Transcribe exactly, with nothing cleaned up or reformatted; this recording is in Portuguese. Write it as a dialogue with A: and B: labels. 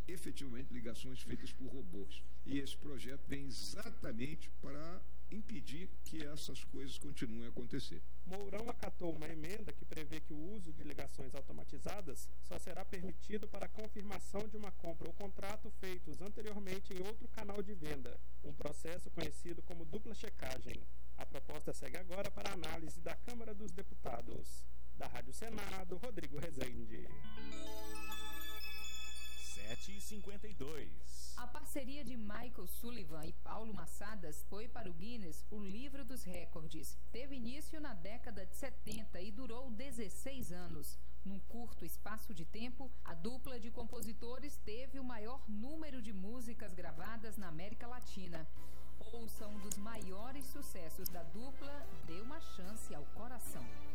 A: efetivamente ligações feitas por robôs. E esse projeto vem exatamente para impedir que essas coisas continuem a acontecer.
B: Mourão acatou uma emenda que prevê que o uso de ligações automatizadas só será permitido para a confirmação de uma compra ou contrato feitos anteriormente em outro canal de venda, um processo conhecido como dupla checagem. A proposta segue agora para a análise da Câmara dos Deputados. Da Rádio Senado, Rodrigo Rezende.
C: sete e cinquenta e dois.
D: A parceria de Michael Sullivan e Paulo Massadas foi para o Guinness o livro dos recordes. Teve início na década de setenta e durou dezesseis anos. Num curto espaço de tempo, a dupla de compositores teve o maior número de músicas gravadas na América Latina. Ouça um dos maiores sucessos da dupla, Dê uma Chance ao Coração.